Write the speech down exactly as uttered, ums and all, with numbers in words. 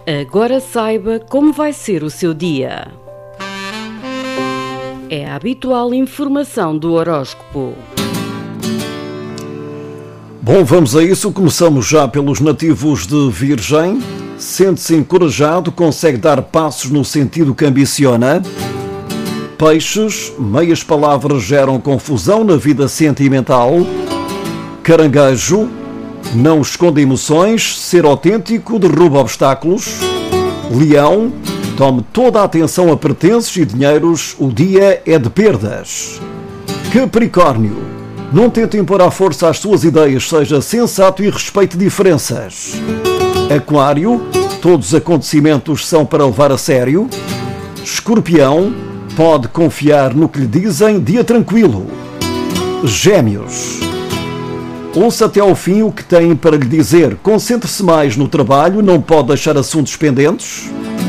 Agora saiba como vai ser o seu dia. É a habitual informação do horóscopo. Bom, vamos a isso. Começamos já pelos nativos de Virgem. Sente-se encorajado, consegue dar passos no sentido que ambiciona. Peixes, meias palavras geram confusão na vida sentimental. Caranguejo, não esconde emoções, ser autêntico derruba obstáculos. Leão, tome toda a atenção a pertences e dinheiros, o dia é de perdas. Capricórnio, não tente impor à força as suas ideias, seja sensato e respeite diferenças. Aquário, todos os acontecimentos são para levar a sério. Escorpião, pode confiar no que lhe dizem, dia tranquilo. Gêmeos, ouça até ao fim o que tem para lhe dizer, concentre-se mais no trabalho, não pode deixar assuntos pendentes.